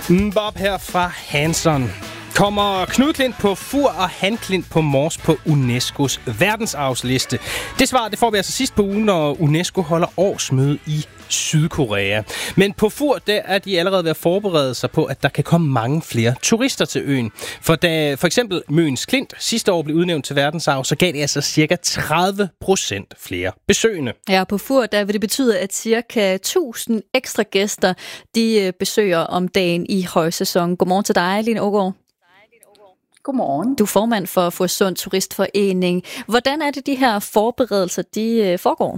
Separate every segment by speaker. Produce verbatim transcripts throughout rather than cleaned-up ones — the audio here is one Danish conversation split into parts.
Speaker 1: Bob her fra Hanson. Kommer Knud Klint på Fur og Han Klint på Mors på UNESCO's verdensarvsliste? Det svar det får vi altså sidst på ugen, når UNESCO holder årsmøde i Sydkorea. Men på Fur, der er de allerede ved at forberede sig på, at der kan komme mange flere turister til øen. For da for eksempel Møns Klint sidste år blev udnævnt til verdensarv, så gav det altså cirka tredive procent flere besøgende.
Speaker 2: Ja, på Fur, der vil det betyde, at cirka tusind ekstra gæster, de besøger om dagen i højsæson. Godmorgen til dig, Line Aagaard.
Speaker 3: Godmorgen.
Speaker 2: Du er formand for Furesund Turistforening. Hvordan er det, de her forberedelser, de foregår?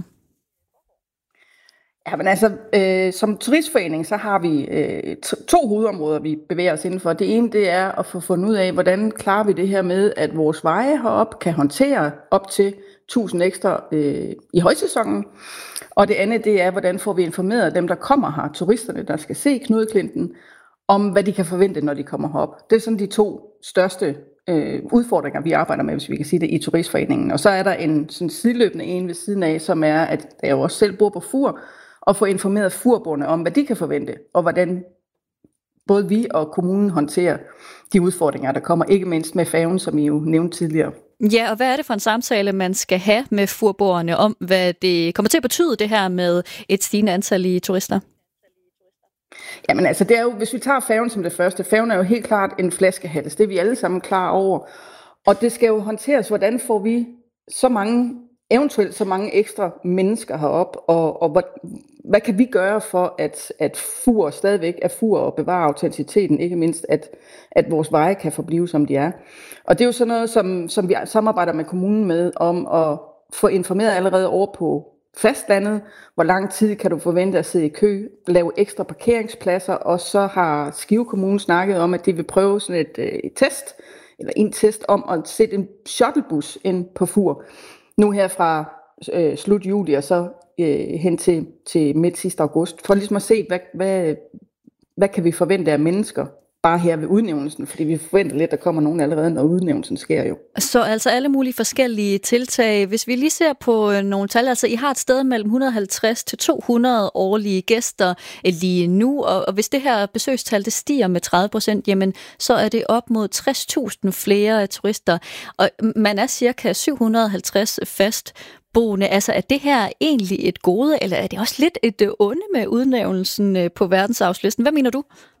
Speaker 3: Ja, men altså, øh, som turistforening, så har vi øh, to hovedområder, vi bevæger os indenfor. Det ene, det er at få fundet ud af, hvordan klarer vi det her med, at vores veje heroppe kan håndtere op til tusind ekstra øh, i højsæsonen. Og det andet, det er, hvordan får vi informeret dem, der kommer her, turisterne, der skal se Knud Klinten, om hvad de kan forvente, når de kommer herop. Det er sådan de to største øh, udfordringer, vi arbejder med, hvis vi kan sige det, i turistforeningen. Og så er der en sådan sideløbende en ved siden af, som er, at jeg jo også selv bor på Fur, og få informeret furboerne om, hvad de kan forvente, og hvordan både vi og kommunen håndterer de udfordringer, der kommer, ikke mindst med færgen, som I jo nævnte tidligere.
Speaker 2: Ja, og hvad er det for en samtale, man skal have med furboerne om, hvad det kommer til at betyde, det her med et stigende antal i turister?
Speaker 3: Jamen altså, det er jo, hvis vi tager færgen som det første, færgen er jo helt klart en flaskehals, det er vi alle sammen klar over, og det skal jo håndteres, hvordan får vi så mange, eventuelt så mange ekstra mennesker herop, og, og hvad, hvad kan vi gøre for, at, at Fur stadigvæk er Fur og bevare autenticiteten, ikke mindst, at, at vores veje kan forblive, som de er. Og det er jo sådan noget, som, som vi samarbejder med kommunen med, om at få informeret allerede over på fastlandet, hvor lang tid kan du forvente at sidde i kø, lave ekstra parkeringspladser, og så har Skive Kommune snakket om, at de vil prøve sådan et, et test, eller en test om at sætte en shuttlebus ind på Fur, nu her fra øh, slut juli og så øh, hen til, til midt sidste august, for ligesom at se, hvad, hvad, hvad kan vi forvente af mennesker, bare her ved udnævnelsen, fordi vi forventer lidt, at der kommer nogen allerede, når udnævnelsen sker jo.
Speaker 2: Så altså alle mulige forskellige tiltag. Hvis vi lige ser på nogle tal, altså I har et sted mellem et hundrede og halvtreds til to hundrede årlige gæster lige nu, og hvis det her besøgstal det stiger med tredive procent, jamen så er det op mod tres tusind flere turister, og man er cirka syv hundrede og halvtreds fast boende. Altså er det her egentlig et gode, eller er det også lidt et onde med udnævnelsen på verdensarvslisten? Hvad mener du?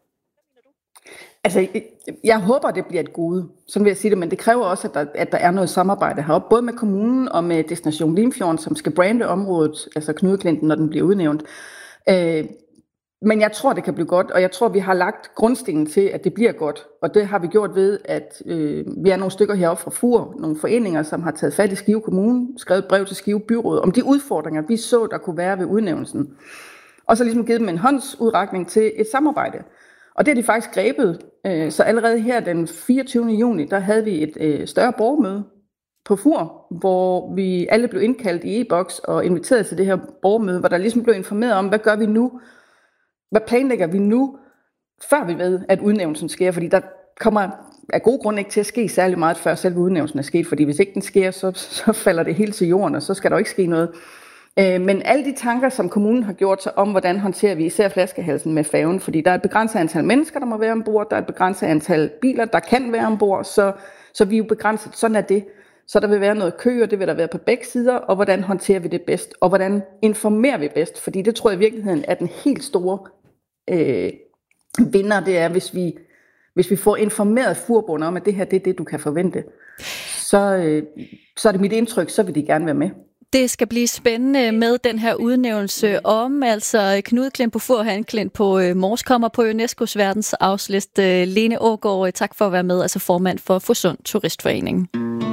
Speaker 3: Altså, jeg håber, det bliver et gode, sådan vil jeg sige det, men det kræver også, at der, at der er noget samarbejde heroppe, både med kommunen og med Destination Limfjorden, som skal brande området, altså Knud Klinten, når den bliver udnævnt. Øh, men jeg tror, det kan blive godt, og jeg tror, vi har lagt grundstenen til, at det bliver godt, og det har vi gjort ved, at øh, vi er nogle stykker heroppe fra Fur, nogle foreninger, som har taget fat i Skive Kommune, skrevet brev til Skive Byråd om de udfordringer, vi så, der kunne være ved udnævnelsen, og så ligesom givet dem en håndsudrækning til et samarbejde. Og det har de faktisk grebet. Så allerede her den fireogtyvende juni, der havde vi et større borgermøde på Fur, hvor vi alle blev indkaldt i e-boks og inviteret til det her borgermøde, hvor der ligesom blev informeret om, hvad gør vi nu? Hvad planlægger vi nu, før vi ved, at udnævnelsen sker? Fordi der kommer af gode grunde ikke til at ske særlig meget, før selve udnævnelsen er sket. Fordi hvis ikke den sker, så, så falder det helt til jorden, og så skal der jo ikke ske noget. Men alle de tanker, som kommunen har gjort sig om, hvordan håndterer vi især flaskehalsen med færgen, fordi der er et begrænset antal mennesker, der må være ombord, der er et begrænset antal biler, der kan være ombord, så, så vi er jo begrænset. Sådan er det. Så der vil være noget kø, og det vil der være på begge sider, og hvordan håndterer vi det bedst, og hvordan informerer vi bedst, fordi det tror jeg i virkeligheden er den helt store øh, vinder, det er, hvis vi, hvis vi får informeret furboerne om, at det her det er det, du kan forvente, så, øh, så er det mit indtryk, så vil de gerne være med.
Speaker 2: Det skal blive spændende med den her udnævnelse om, altså Knud Klint på Fur, Han Klint på Mors kommer på UNESCO's verdensarvsliste. Line Aagaard, tak for at være med, altså formand for Furesund Turistforening.